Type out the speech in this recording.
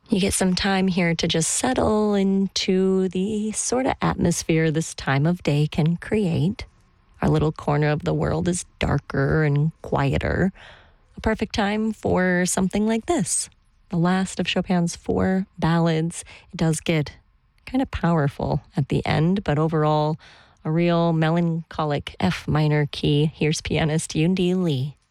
You get some time here to just settle into the sort of atmosphere this time of day can create. Our little corner of the world is darker and quieter. A perfect time for something like this. The last of Chopin's 4 ballads. It does get kind of powerful at the end, but overall, a real melancholic F minor key. Here's pianist Yoon-dee Lee.